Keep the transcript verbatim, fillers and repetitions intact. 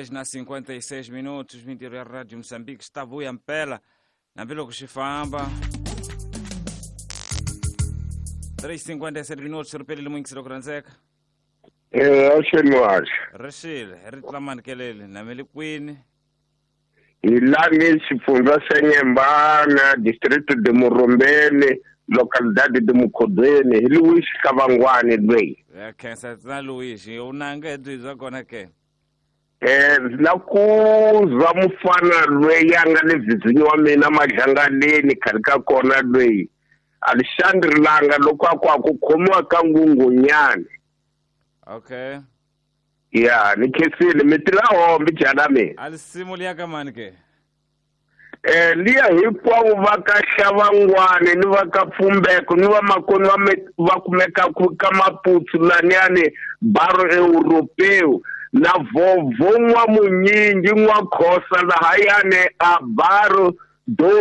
dez na cinquenta e seis minutos, vinte da Rádio Moçambique, está buia mpela, na vila kushifamba. três e cinquenta e sete minutos, surpele muito se lokranzeka. Eh, oxenwax. Rashil, ritlaman kelele, na melikwini. Ilani xifundza xa Nyembana, distrito de Murombeni, localidade de Mukodweni, hi Luis Kavangwani lweyi. Ya khensa na Luis, unange dwiza kona ke. Eh, la ku za mufana lweyi a nga le vizinyo wa mina Madlangaleni khari ka kona lweyi. Alexandre Langa loko a ku a ku khomiwa ka Ngunghunyani. Okay. Ya, ni khesile mi tila hombi jana mina. Alisimuli ya kamani ke. Eh, liya hinkwavo va ka Xavangwani ni va ka Pfumbeko ni va makoni va me va kumeka ka Maputsu laniani baro europeu na vovo nwa munyingi nwa khosa lahayane a baro do